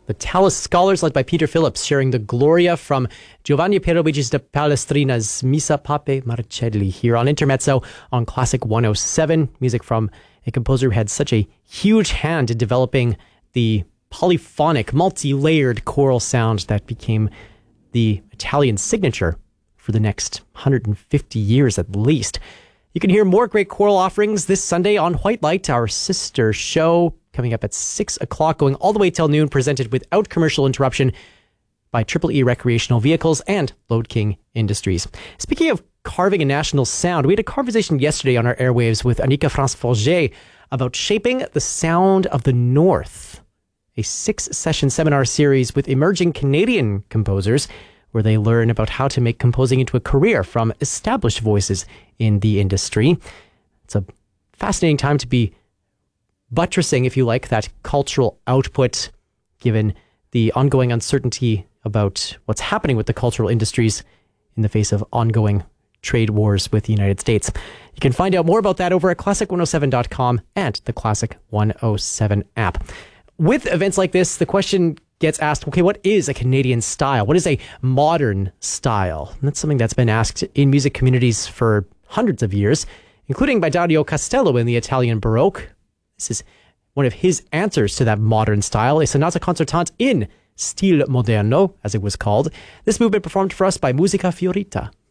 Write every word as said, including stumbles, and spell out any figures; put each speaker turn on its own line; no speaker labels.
The Tallis Scholars, led by Peter Phillips, sharing the Gloria from Giovanni Pierluigi da Palestrina's Missa Pape Marcelli here on Intermezzo on Classic one oh seven. Music from a composer who had such a huge hand in developing the polyphonic, multi-layered choral sound that became the Italian signature for the next one hundred fifty years at least. You can hear more great choral offerings this Sunday on White Light, our sister show, coming up at six o'clock, going all the way till noon, presented without commercial interruption by Triple E Recreational Vehicles and Lode King Industries. Speaking of carving a national sound, we had a conversation yesterday on our airwaves with Annika France-Forget about shaping the sound of the North, a six-session seminar series with emerging Canadian composers where they learn about how to make composing into a career from established voices in the industry. It's a fascinating time to be buttressing, if you like, that cultural output, given the ongoing uncertainty about what's happening with the cultural industries in the face of ongoing trade wars with the United States. You can find out more about that over at classic one oh seven dot com and the Classic one oh seven app. With events like this, the question gets asked, okay, what is a Canadian style? What is a modern style? And that's something that's been asked in music communities for hundreds of years, including by Dario Castello in the Italian Baroque. This is one of his answers to that modern style, a sonata concertante in Stile Moderno, as it was called. This movement performed for us by Musica Fiorita.